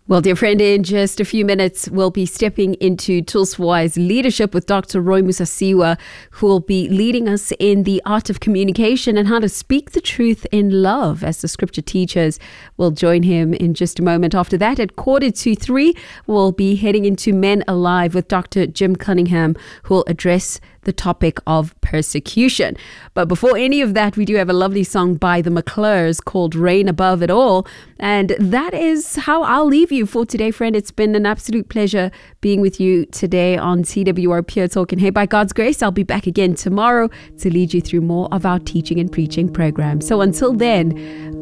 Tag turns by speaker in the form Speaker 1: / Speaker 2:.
Speaker 1: Well, dear friend, in just a few minutes, we'll be stepping into Tools for Wise Leadership with Dr. Roy Musasiwa, who will be leading us in the art of communication and how to speak the truth in love, as the scripture teaches. We'll join him in just a moment. After that, at 2:45, we'll be heading into Men Alive with Dr. Jim Cunningham, who will address the topic of persecution. But before any of that, we do have a lovely song by the McClures called Rain Above It All. And that is how I'll leave you for today, friend. It's been an absolute pleasure being with you today on CWR Pure Talk. And hey, by God's grace, I'll be back again tomorrow to lead you through more of our teaching and preaching program. So until then,